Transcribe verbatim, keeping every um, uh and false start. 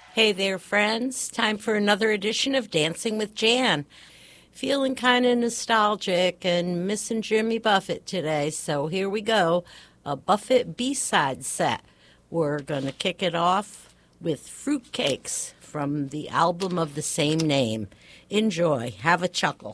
Hey there, friends. Time for another edition of Dancing with Jan. Feeling kind of nostalgic and missing Jimmy Buffett today, so here we go. A Buffett B-side set. We're going to kick it off with Fruitcakes from the album of the same name. Enjoy. Have a chuckle.